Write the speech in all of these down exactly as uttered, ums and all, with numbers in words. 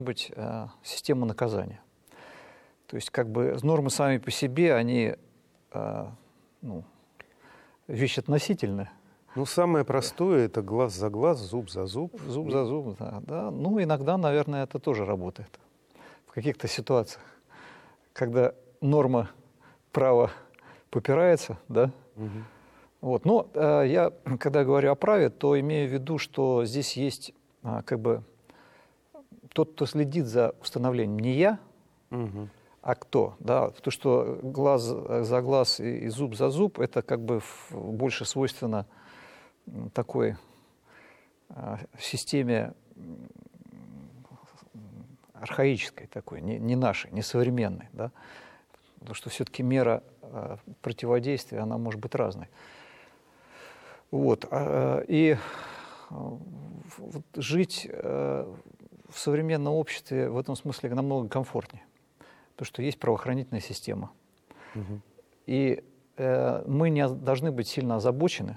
быть э, система наказания. То есть как бы нормы сами по себе, они э, ну, вещь относительная. Ну, самое простое – это глаз за глаз, зуб за зуб. Зуб за зуб, да, да. Ну, иногда, наверное, это тоже работает. В каких-то ситуациях, когда норма права попирается, да. Угу. Вот. Но э, я, когда говорю о праве, то имею в виду, что здесь есть э, как бы тот, кто следит за установлением, не я, угу. а кто, да, то, что глаз за глаз и зуб за зуб, это как бы больше свойственно такой э, системе архаической такой, не, не нашей, не современной, да, потому что все-таки мера э, противодействия, она может быть разной. Вот, э, и э, вот, жить э, в современном обществе в этом смысле намного комфортнее, потому что есть правоохранительная система. Угу. И э, мы не должны быть сильно озабочены,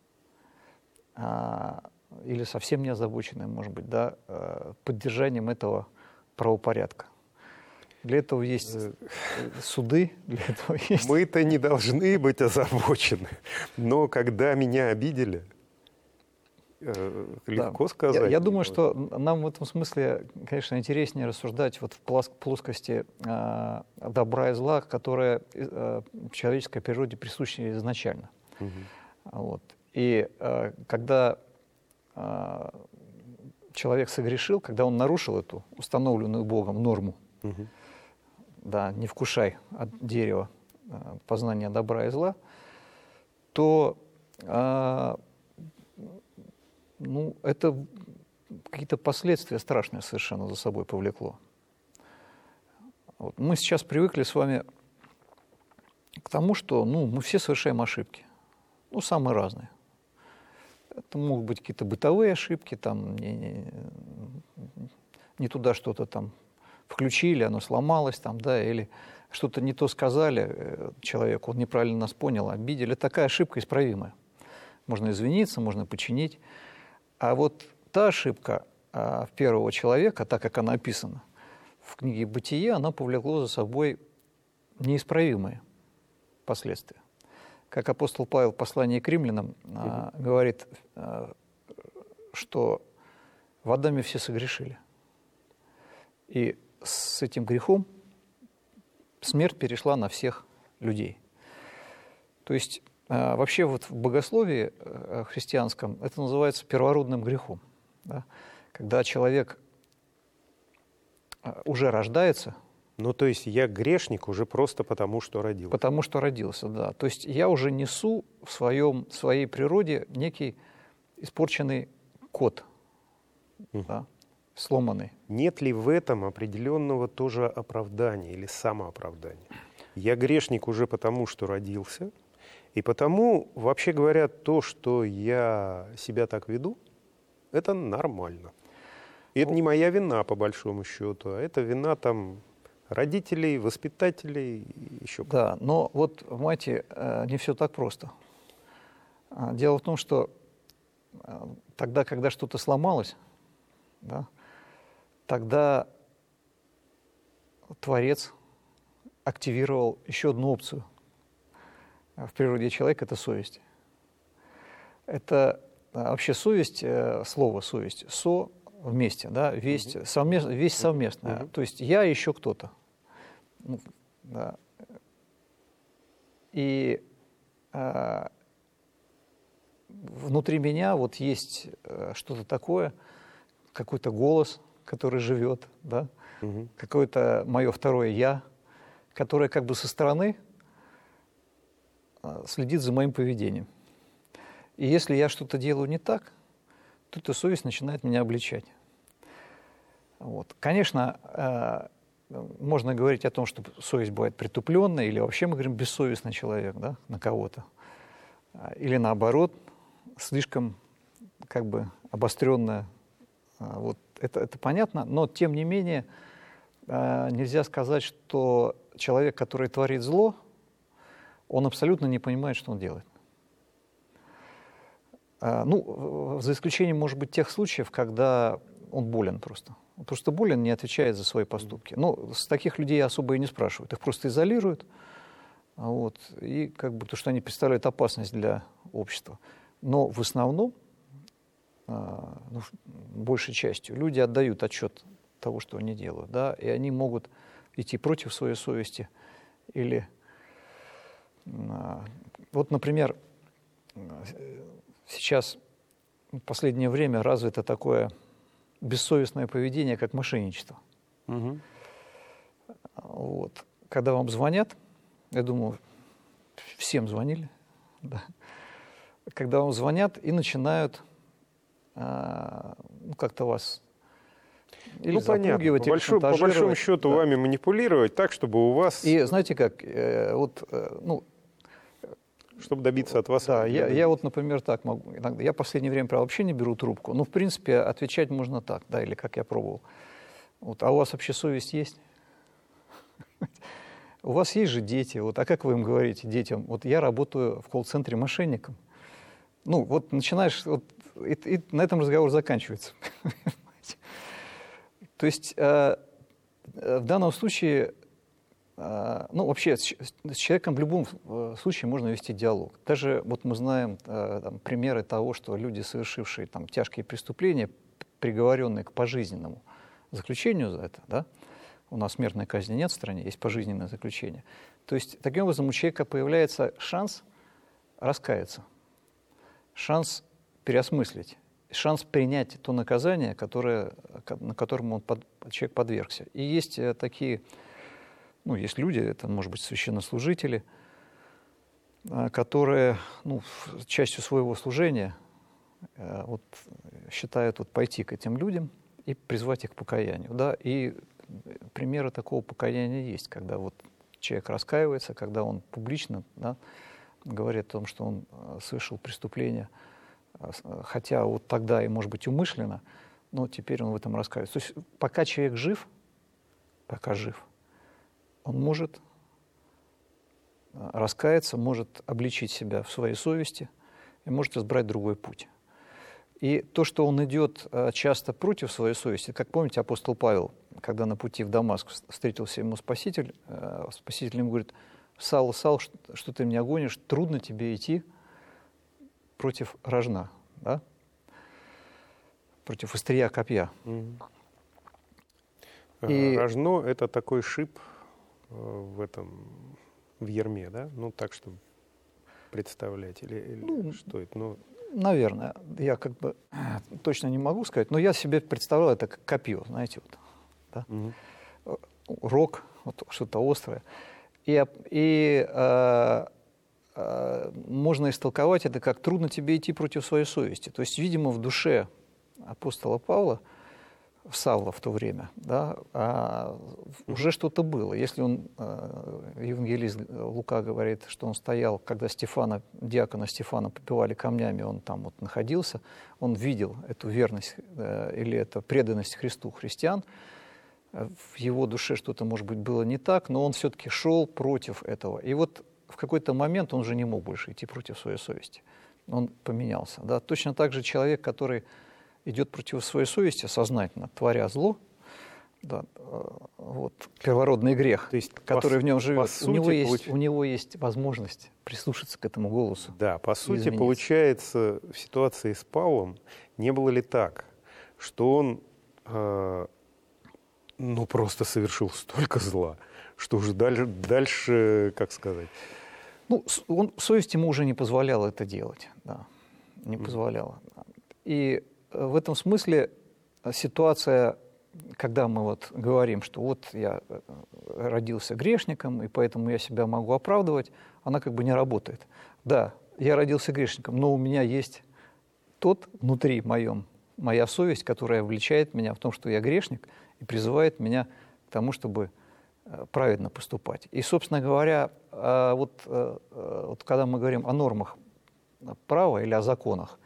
э, или совсем не озабочены, может быть, да, э, поддержанием этого правопорядка. Для этого есть суды, для этого есть... Мы-то не должны быть озабочены, но когда меня обидели, легко да. сказать. Я, я думаю, что нам в этом смысле, конечно, интереснее рассуждать вот в плоскости э, добра и зла, которая э, человеческой природе присуща изначально. Угу. Вот. И э, когда э, человек согрешил, когда он нарушил эту установленную Богом норму, угу. да, не вкушай от дерева э, познания добра и зла, то э, ну, это какие-то последствия страшные совершенно за собой повлекло. Вот. Мы сейчас привыкли с вами к тому, что ну, мы все совершаем ошибки, ну, самые разные. Это могут быть какие-то бытовые ошибки, там, не, не, не туда что-то там включили, оно сломалось, там, да, или что-то не то сказали человеку, он неправильно нас понял, обидели. Это такая ошибка исправимая. Можно извиниться, можно починить. А вот та ошибка а, в первого человека, так как она описана в книге «Бытие», она повлекла за собой неисправимые последствия. Как апостол Павел в послании к римлянам а, говорит, а, что в Адаме все согрешили. И с этим грехом смерть перешла на всех людей. То есть а, вообще вот в богословии а, христианском это называется первородным грехом. Да? Когда человек а, уже рождается. Ну, то есть я грешник уже просто потому, что родился. Потому что родился, да. То есть я уже несу в своем, в своей природе некий испорченный код, угу. да, сломанный. Нет ли в этом определенного тоже оправдания или самооправдания? Я грешник уже потому, что родился, и потому, вообще говоря, то, что я себя так веду, это нормально. И ну, это не моя вина, по большому счету, а это вина там... родителей, воспитателей, еще. Да, но вот, понимаете, не все так просто. Дело в том, что тогда, когда что-то сломалось, да, тогда Творец активировал еще одну опцию в природе человека – это совесть. Это вообще совесть, слово совесть, со вместе, да, весть, угу. совмест, весть совместная. Угу. То есть я еще кто-то. Ну, да. И а, внутри меня вот есть а, что-то такое, какой-то голос, который живет, да, угу. какое-то мое второе я, которое как бы со стороны а, следит за моим поведением. И если я что-то делаю не так, то эта совесть начинает меня обличать. Вот. Конечно, э, можно говорить о том, что совесть бывает притупленная, или вообще мы говорим бессовестный человек, да, на кого-то. Или наоборот, слишком как бы обостренная. Вот. Это, это понятно, но тем не менее э, нельзя сказать, что человек, который творит зло, он абсолютно не понимает, что он делает. Ну, за исключением, может быть, тех случаев, когда он болен просто. Он просто болен, не отвечает за свои поступки. Но с таких людей особо и не спрашивают. Их просто изолируют, вот, и как бы, то, что они представляют опасность для общества. Но в основном, ну, большей частью, люди отдают отчет того, что они делают, да, и они могут идти против своей совести или... Вот, например, сейчас в последнее время развито такое бессовестное поведение, как мошенничество. Угу. Вот. Когда вам звонят, я думаю, всем звонили, да. Когда вам звонят и начинают а, ну, как-то вас или ну, запугивать, или большой, по большому счету, да, вами манипулировать так, чтобы у вас... И знаете как, э, вот, э, ну... Чтобы добиться от вас... Да, я, я вот, например, так могу. Иногда, я в последнее время, правда, вообще не беру трубку. Но, в принципе, отвечать можно так, да, или как я пробовал. Вот, а у вас вообще совесть есть? У вас есть же дети. Вот, а как вы им говорите, детям? Вот я работаю в колл-центре мошенником. Ну, вот начинаешь... Вот, и, и на этом разговор заканчивается. То есть э, в данном случае... Ну, вообще, с человеком в любом случае можно вести диалог. Даже вот мы знаем там, примеры того, что люди, совершившие там, тяжкие преступления, приговоренные к пожизненному заключению за это, да, у нас смертной казни нет в стране, есть пожизненное заключение. То есть, таким образом, у человека появляется шанс раскаяться, шанс переосмыслить, шанс принять то наказание, которое, на которому он под, человек подвергся. И есть такие... Ну, есть люди, это, может быть, священнослужители, которые, ну, частью своего служения вот, считают вот, пойти к этим людям и призвать их к покаянию. Да? И примеры такого покаяния есть, когда вот человек раскаивается, когда он публично, да, говорит о том, что он совершил преступление, хотя вот тогда и, может быть, умышленно, но теперь он в этом раскаивается. То есть пока человек жив, пока жив, он может раскаяться, может обличить себя в своей совести и может избрать другой путь. И то, что он идет часто против своей совести, как помните, апостол Павел, когда на пути в Дамаск встретился ему Спаситель, Спаситель ему говорит: «Савл, Савл, что ты меня гонишь? Трудно тебе идти против рожна, да? Против острия копья». Mm-hmm. И... Рожно — это такой шип в этом, в ярме, да? Ну, так, чтобы представлять, или, или ну, что это? Ну... Наверное. Я как бы точно не могу сказать, но я себе представлял это как копье, знаете, вот, да? Угу. Рог, вот что-то острое. И, и э, э, можно истолковать это как трудно тебе идти против своей совести. То есть, видимо, в душе апостола Павла, в Савла в то время, да, а уже что-то было. Если он, евангелист Лука говорит, что он стоял, когда Стефана, диакона Стефана побивали камнями, он там вот находился, он видел эту верность или эту преданность Христу христиан, в его душе что-то, может быть, было не так, но он все-таки шел против этого. И вот в какой-то момент он уже не мог больше идти против своей совести. Он поменялся. Да. Точно так же человек, который идет против своей совести, сознательно творя зло, да, вот, первородный грех, то есть, который по, в нем живет, сути, у, него есть, получ... у него есть возможность прислушаться к этому голосу. Да, по сути, измениться. Получается, в ситуации с Павлом не было ли так, что он э, ну, просто совершил столько зла, что уже дальше, дальше как сказать... Ну, он, совесть ему уже не позволяла это делать, да, не позволяла. И в этом смысле ситуация, когда мы вот говорим, что вот я родился грешником, и поэтому я себя могу оправдывать, она как бы не работает. Да, я родился грешником, но у меня есть тот внутри моем, моя совесть, которая влечает меня в том, что я грешник, и призывает меня к тому, чтобы праведно поступать. И, собственно говоря, вот, вот когда мы говорим о нормах права или о законах,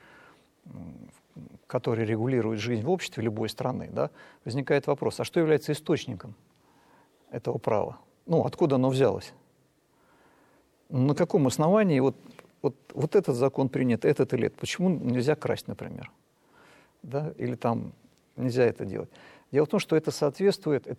которые регулируют жизнь в обществе любой страны, да, возникает вопрос, а что является источником этого права? Ну, откуда оно взялось? На каком основании вот, вот, вот этот закон принят, этот или этот? Почему нельзя красть, например? Да? Или там нельзя это делать? Дело в том, что это соответствует, это